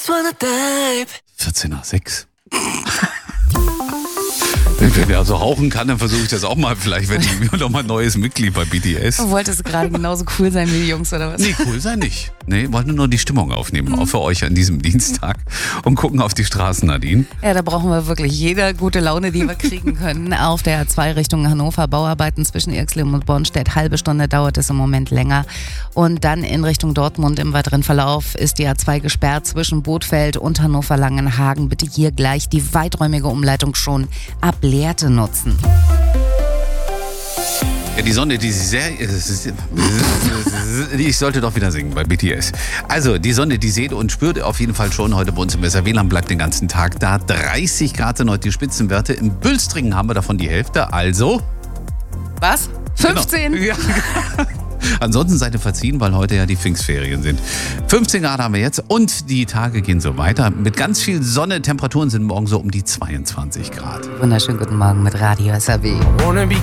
just wanna dive. 14 nach 6. Wenn wer also rauchen kann, dann versuche ich das auch mal. Vielleicht werde ich mir noch mal ein neues Mitglied bei BTS. Du wolltest gerade genauso cool sein wie die Jungs, oder was? Nee, cool sein nicht. Nee, wollte nur die Stimmung aufnehmen, auch für euch an diesem Dienstag und gucken auf die Straßen, Nadine. Ja, da brauchen wir wirklich jede gute Laune, die wir kriegen können. Auf der A2 Richtung Hannover, Bauarbeiten zwischen Irxleben und Bornstedt. Halbe Stunde dauert es im Moment länger. Und dann in Richtung Dortmund im weiteren Verlauf ist die A2 gesperrt zwischen Bothfeld und Hannover-Langenhagen. Bitte hier gleich die weiträumige Umleitung schon ab Lehrte nutzen. Ja, die Sonne, die sehr... Ich sollte doch wieder singen bei BTS. Also, die Sonne, die seht und spürt ihr auf jeden Fall schon heute bei uns im Weserwieland, bleibt den ganzen Tag da. 30 Grad sind heute die Spitzenwerte. In Bülstringen haben wir davon die Hälfte, also... Was? 15? Genau. Ja. Ansonsten seid ihr verziehen, weil heute ja die Pfingstferien sind. 15 Grad haben wir jetzt und die Tage gehen so weiter. Mit ganz viel Sonne, Temperaturen sind morgen so um die 22 Grad. Wunderschönen guten Morgen mit Radio SAW. Wanna be